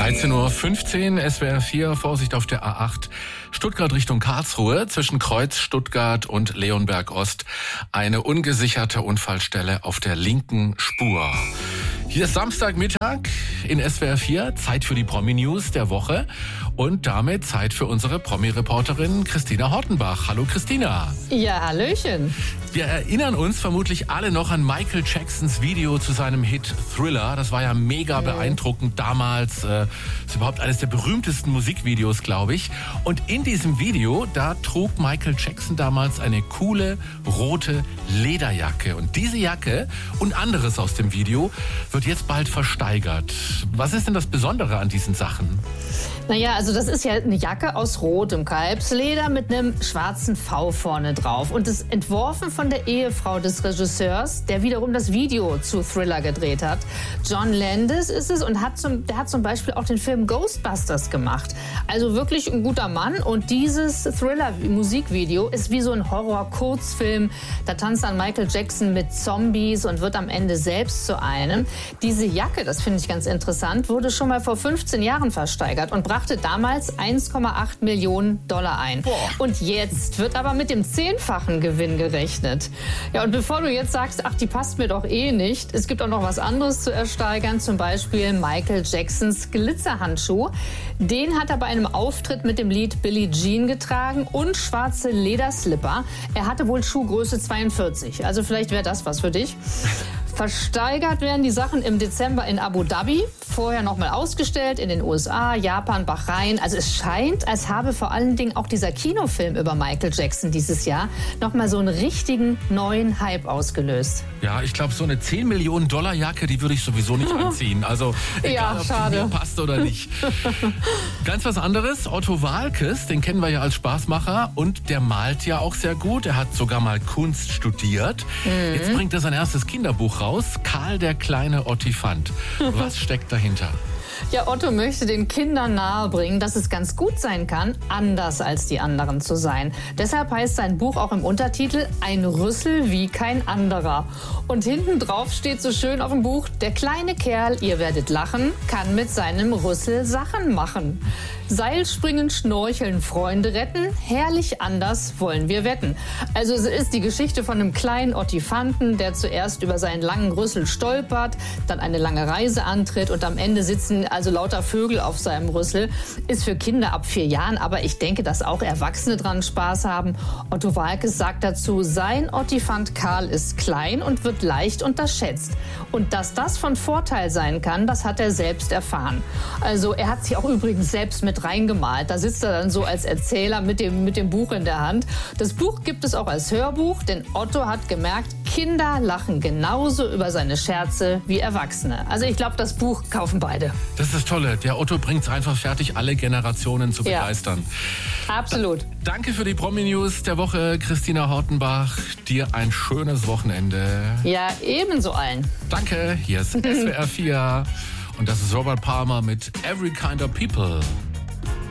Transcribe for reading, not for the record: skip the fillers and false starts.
13:15 Uhr, SWR 4, Vorsicht auf der A8, Stuttgart Richtung Karlsruhe, zwischen Kreuz, Stuttgart und Leonberg Ost. Eine ungesicherte Unfallstelle auf der linken Spur. Hier ist Samstagmittag in SWR 4, Zeit für die Promi-News der Woche und damit Zeit für unsere Promi-Reporterin Christina Hortenbach. Hallo Christina. Ja, hallöchen. Wir erinnern uns vermutlich alle noch an Michael Jacksons Video zu seinem Hit Thriller. Das war ja mega beeindruckend damals. Ist überhaupt eines der berühmtesten Musikvideos, glaube ich. Und in diesem Video, da trug Michael Jackson damals eine coole rote Lederjacke. Und diese Jacke und anderes aus dem Video wird jetzt bald versteigert. Was ist denn das Besondere an diesen Sachen? Naja, also das ist ja eine Jacke aus rotem Kalbsleder mit einem schwarzen V vorne drauf. Und ist entworfen von der Ehefrau des Regisseurs, der wiederum das Video zu Thriller gedreht hat. John Landis ist es und der hat zum Beispiel auch den Film Ghostbusters gemacht. Also wirklich ein guter Mann. Und dieses Thriller-Musikvideo ist wie so ein Horror-Kurzfilm. Da tanzt dann Michael Jackson mit Zombies und wird am Ende selbst zu einem. Diese Jacke, das finde ich ganz interessant, wurde schon mal vor 15 Jahren versteigert und brachte damals 1,8 Millionen Dollar ein. Boah. Und jetzt wird aber mit dem 10-fachen Gewinn gerechnet. Ja, und bevor du jetzt sagst, ach, die passt mir doch eh nicht, es gibt auch noch was anderes zu ersteigern, zum Beispiel Michael Jacksons Glitzerhandschuh. Den hat er bei einem Auftritt mit dem Lied Billie Jean getragen und schwarze Lederslipper. Er hatte wohl Schuhgröße 42, also vielleicht wäre das was für dich. Versteigert werden die Sachen im Dezember in Abu Dhabi, vorher nochmal ausgestellt in den USA, Japan, Bahrain. Also es scheint, als habe vor allen Dingen auch dieser Kinofilm über Michael Jackson dieses Jahr nochmal so einen richtigen neuen Hype ausgelöst. Ja, ich glaube, so eine 10 Millionen Dollar Jacke, die würde ich sowieso nicht anziehen. Also egal, Ja, ob schade. die mir passt oder nicht. Ganz was anderes, Otto Waalkes, den kennen wir ja als Spaßmacher und der malt ja auch sehr gut. Er hat sogar mal Kunst studiert. Jetzt bringt er sein erstes Kinderbuch raus, Karl der kleine Ottifant. Was steckt dahinter? Ja, Otto möchte den Kindern nahebringen, dass es ganz gut sein kann, anders als die anderen zu sein. Deshalb heißt sein Buch auch im Untertitel Ein Rüssel wie kein anderer. Und hinten drauf steht so schön auf dem Buch, der kleine Kerl, ihr werdet lachen, kann mit seinem Rüssel Sachen machen. Seilspringen, schnorcheln, Freunde retten, herrlich anders wollen wir wetten. Also es ist die Geschichte von einem kleinen Ottifanten, der zuerst über seinen langen Rüssel stolpert, dann eine lange Reise antritt und am Ende sitzen also lauter Vögel auf seinem Rüssel. Ist für Kinder ab 4 Jahren, aber ich denke, dass auch Erwachsene dran Spaß haben. Otto Waalkes sagt dazu, sein Ottifant Karl ist klein und wird leicht unterschätzt. Und dass das von Vorteil sein kann, das hat er selbst erfahren. Also er hat sich auch übrigens selbst mit reingemalt. Da sitzt er dann so als Erzähler mit dem Buch in der Hand. Das Buch gibt es auch als Hörbuch, denn Otto hat gemerkt, Kinder lachen genauso über seine Scherze wie Erwachsene. Also ich glaube, das Buch kaufen beide. Das ist das Tolle. Der Otto bringt es einfach fertig, alle Generationen zu begeistern. Absolut. Danke für die Promi-News der Woche, Christina Hortenbach. Dir ein schönes Wochenende. Ja, ebenso allen. Danke, hier ist SWR 4 und das ist Robert Palmer mit Every Kind of People.